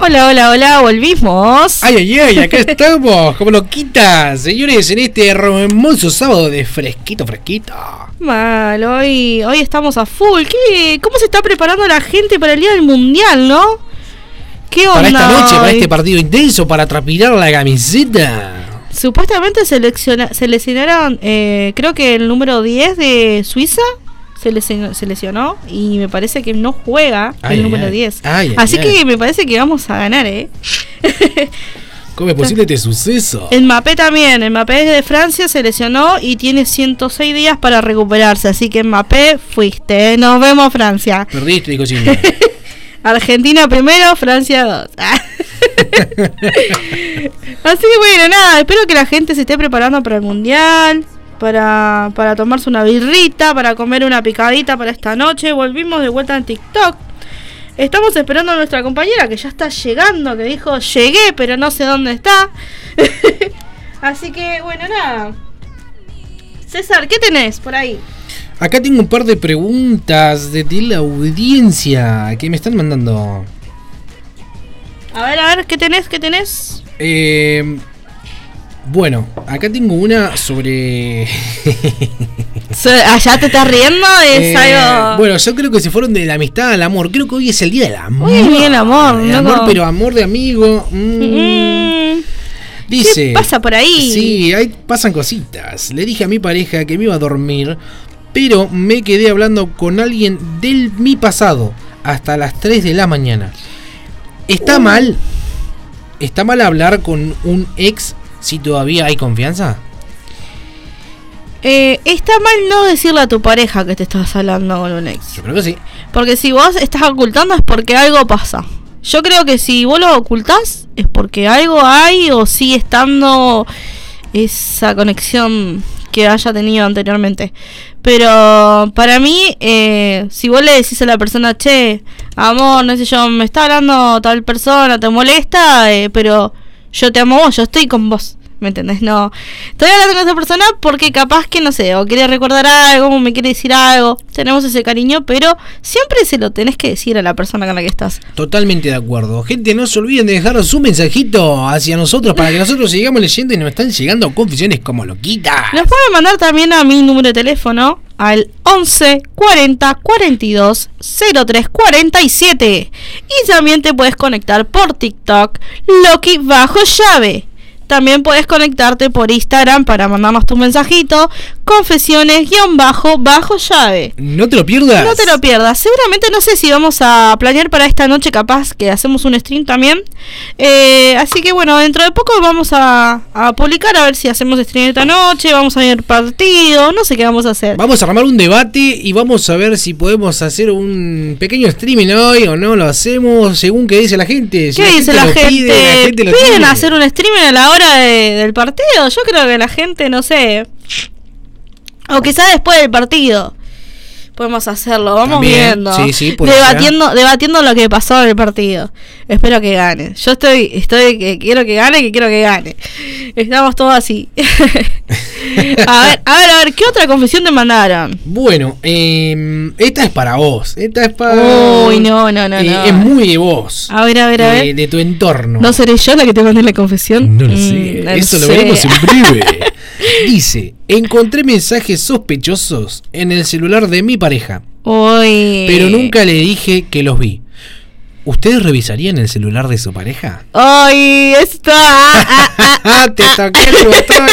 Hola, hola, hola, volvimos. Ay, acá estamos, como loquitas, señores, en este hermoso sábado de fresquito. Mal, hoy estamos a full. ¿Cómo se está preparando la gente para el día del mundial, no? ¿Qué onda? Para esta noche, para este partido intenso, para transpirar la camiseta. Supuestamente seleccionaron, creo que el número 10 de Suiza se lesionó y me parece que no juega el número 10. Así que me parece que vamos a ganar, ¿Cómo es posible este suceso? El Mbappé también. El Mbappé de Francia se lesionó y tiene 106 días para recuperarse. Así que Mbappé, fuiste. Nos vemos, Francia. Perdiste, cochino. Argentina primero, Francia 2. Así que bueno, nada. Espero que la gente se esté preparando para el mundial. Para tomarse una birrita, para comer una picadita para esta noche. Volvimos de vuelta en TikTok. Estamos esperando a nuestra compañera que ya está llegando, que dijo llegué pero no sé dónde está. Así que bueno, nada. César, ¿qué tenés por ahí? Acá tengo un par de preguntas de la audiencia que me están mandando. A ver, ¿qué tenés? Bueno, acá tengo una sobre... ¿Allá te estás riendo? Es algo... Bueno, yo creo que se fueron de la amistad al amor. Creo que hoy es el día del amor. Hoy es el día del amor. Amor, pero amor de amigo. Dice... ¿Qué pasa por ahí? Sí, ahí pasan cositas. Le dije a mi pareja que me iba a dormir, pero me quedé hablando con alguien de mi pasado hasta las 3 de la mañana. ¿Está mal? ¿Está mal hablar con un ex si todavía hay confianza? Está mal no decirle a tu pareja que te estás hablando con un ex. Yo creo que sí. Porque si vos estás ocultando es porque algo pasa. Yo creo que si vos lo ocultás es porque algo hay o sigue estando esa conexión que haya tenido anteriormente. Pero para mí, si vos le decís a la persona, che, amor, no sé yo, me está hablando tal persona, te molesta, pero yo te amo vos, yo estoy con vos. ¿Me entendés? No. Estoy hablando con esa persona porque capaz que, no sé, o quiere recordar algo, o me quiere decir algo. Tenemos ese cariño, pero siempre se lo tenés que decir a la persona con la que estás. Totalmente de acuerdo. Gente, no se olviden de dejar su mensajito hacia nosotros para que nosotros sigamos leyendo y nos están llegando confesiones como loquitas. Nos pueden mandar también a mi número de teléfono al 11 40 42 03 47. Y también te puedes conectar por TikTok, Loki bajo llave. También puedes conectarte por Instagram para mandarnos tu mensajito, confesiones_bajo llave. No te lo pierdas. No te lo pierdas. Seguramente, no sé si vamos a planear para esta noche, capaz que hacemos un stream también. Así que bueno, dentro de poco vamos a publicar a ver si hacemos stream esta noche, vamos a ver partido, no sé qué vamos a hacer. Vamos a armar un debate y vamos a ver si podemos hacer un pequeño streaming hoy o no lo hacemos según qué dice la gente. Si ¿Qué dice la gente? ¿Piden lo hacer un streaming a la hora del partido? Yo creo que la gente, no sé, o quizás después del partido podemos hacerlo, vamos también viendo, sí, debatiendo lo que pasó en el partido. Espero que gane. Yo estoy que quiero que gane. Estamos todos así. a ver, ¿qué otra confesión te mandaron? Bueno, esta es para vos. Uy, no. Es muy de vos. A ver. De tu entorno. ¿No seré yo la que te mandé la confesión? No lo sé. Eso lo veremos en breve. Dice: encontré mensajes sospechosos en el celular de mi pareja. Uy. Pero nunca le dije que los vi. ¿Ustedes revisarían el celular de su pareja? ¡Ay! Te toqué el botón.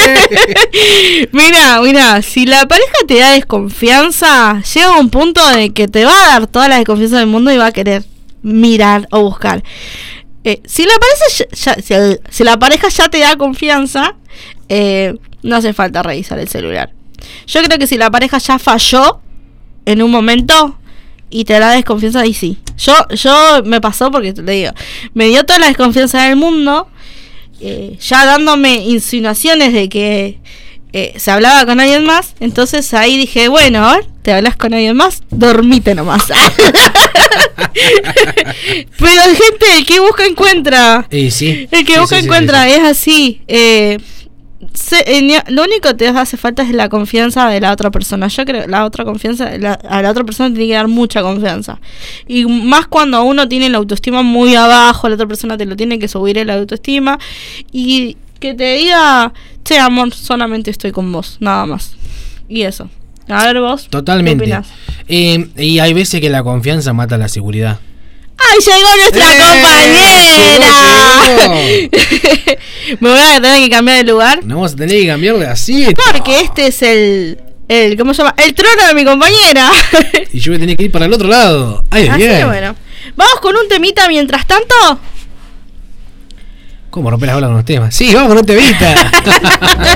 Mira, si la pareja te da desconfianza, llega un punto de que te va a dar toda la desconfianza del mundo y va a querer mirar o buscar. Si la pareja ya te da confianza, no hace falta revisar el celular. Yo creo que si la pareja ya falló en un momento y te da desconfianza, ahí sí. Yo me pasó porque te digo, me dio toda la desconfianza del mundo, ya dándome insinuaciones de que se hablaba con alguien más. Entonces ahí dije, bueno, a ver, ¿te hablas con alguien más? Dormite nomás. Pero gente, el que busca encuentra. Sí. El que busca encuentra, es así. lo único que te hace falta es la confianza de la otra persona. Yo creo que a la otra persona tiene que dar mucha confianza. Y más cuando uno tiene la autoestima muy abajo, la otra persona te lo tiene que subir la autoestima. Y que te diga, che, amor, solamente estoy con vos, nada más. Y eso. A ver vos. Totalmente. ¿Qué opinás? Y hay veces que la confianza mata la seguridad. ¡Ay, llegó nuestra compañera! Me voy a tener que cambiar de lugar. No vamos a tener que cambiar de asiento. Porque este es el ¿cómo se llama? El trono de mi compañera. Y yo voy a tener que ir para el otro lado. Ay, así que bueno. Vamos con un temita mientras tanto. ¿Cómo romper las bolas con los temas? Sí, vamos con un temita.